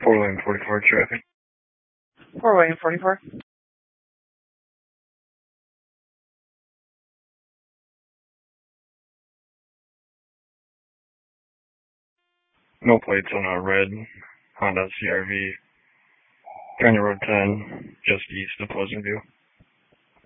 4-lane 44 traffic. 4-lane 44. No plates on a red Honda CRV. County Road 10, just east of Pleasant View.